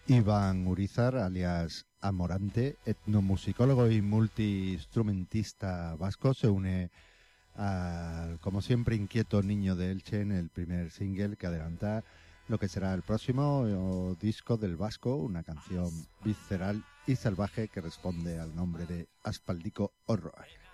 Iván Urizar, alias Amorante, etnomusicólogo y multiinstrumentista vasco, se une al, como siempre, inquieto niño de Elche en el primer single que adelanta lo que será el próximo disco del vasco, una canción visceral y salvaje que responde al nombre de Aspaldico Horror.